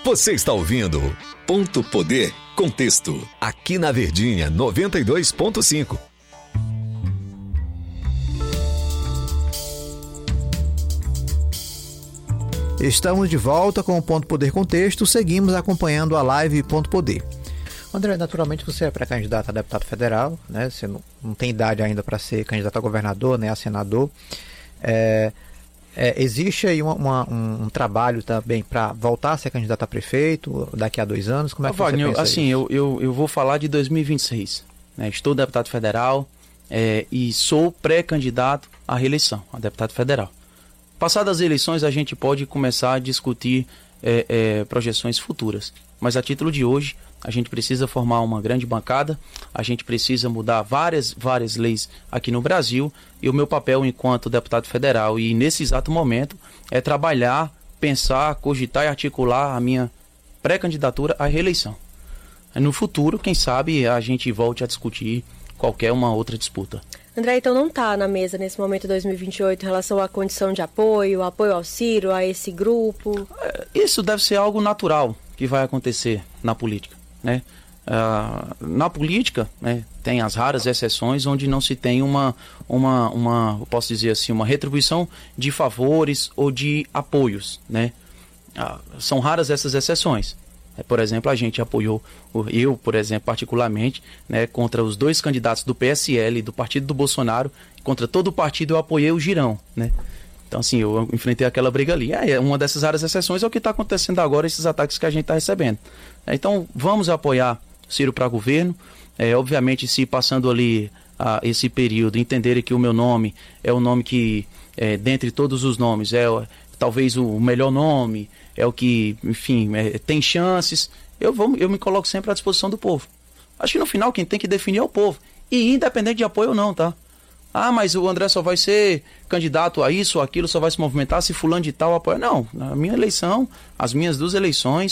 Você está ouvindo Ponto Poder Contexto, aqui na Verdinha 92.5. Estamos de volta com o Ponto Poder Contexto, seguimos acompanhando a live Ponto Poder. André, naturalmente você é pré-candidato a deputado federal, né? Você não tem idade ainda para ser candidato a governador, né? A senador. Existe aí um trabalho também para voltar a ser candidato a prefeito daqui a 2 anos? Como é que você pensa assim, isso? Eu vou falar de 2026. Né? Estou deputado federal e sou pré-candidato à reeleição, a deputado federal. Passadas as eleições, a gente pode começar a discutir projeções futuras. Mas a título de hoje, a gente precisa formar uma grande bancada, a gente precisa mudar várias leis aqui no Brasil, e o meu papel enquanto deputado federal, e nesse exato momento, é trabalhar, pensar, cogitar e articular a minha pré-candidatura à reeleição. No futuro, quem sabe, a gente volte a discutir qualquer uma outra disputa. André, então não está na mesa nesse momento 2028 em relação à condição de apoio ao Ciro, a esse grupo? Isso deve ser algo natural que vai acontecer na política, né? Na política, né, tem as raras exceções onde não se tem eu posso dizer assim, uma retribuição de favores ou de apoios, né? São raras essas exceções. Por exemplo, a gente apoiou, eu, por exemplo, particularmente, né, contra os 2 candidatos do PSL e do partido do Bolsonaro, contra todo o partido eu apoiei o Girão, né? Então, assim, eu enfrentei aquela briga ali. Uma dessas raras exceções é o que está acontecendo agora, esses ataques que a gente está recebendo. Então, vamos apoiar Ciro para governo. Obviamente, se passando ali esse período, entenderem que o meu nome é o nome que, dentre todos os nomes, talvez o melhor nome, é o que, enfim, tem chances, eu me coloco sempre à disposição do povo. Acho que no final quem tem que definir é o povo. E independente de apoio ou não, tá? Mas o André só vai ser candidato a isso ou aquilo, só vai se movimentar se fulano de tal apoia. Não, na minha eleição, as minhas 2 eleições,